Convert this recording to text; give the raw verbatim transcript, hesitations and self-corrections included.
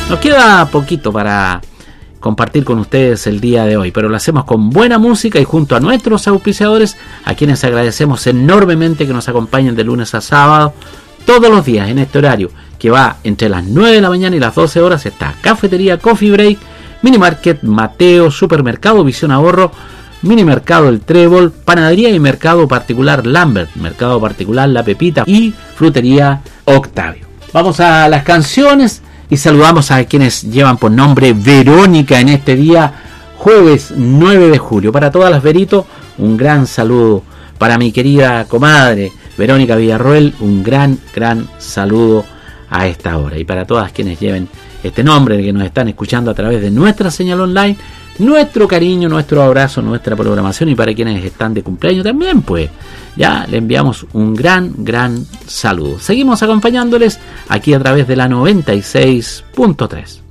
Nos queda poquito para compartir con ustedes el día de hoy, pero lo hacemos con buena música y junto a nuestros auspiciadores, a quienes agradecemos enormemente que nos acompañen de lunes a sábado todos los días en este horario que va entre las nueve de la mañana y las doce horas. Está Cafetería Coffee Break, Mini Market Mateo, Supermercado Visión Ahorro, Mini Mercado El Trébol, Panadería y Mercado Particular Lambert, Mercado Particular La Pepita y Frutería Octavio. Vamos a las canciones y saludamos a quienes llevan por nombre Verónica en este día, jueves nueve de julio. Para todas las Veritos, un gran saludo. Para mi querida comadre Verónica Villarroel, un gran, gran saludo a esta hora. Y para todas quienes lleven este nombre, que nos están escuchando a través de nuestra señal online, nuestro cariño, nuestro abrazo, nuestra programación. Y para quienes están de cumpleaños también, pues ya le enviamos un gran, gran saludo. Seguimos acompañándoles aquí a través de la noventa y seis punto tres.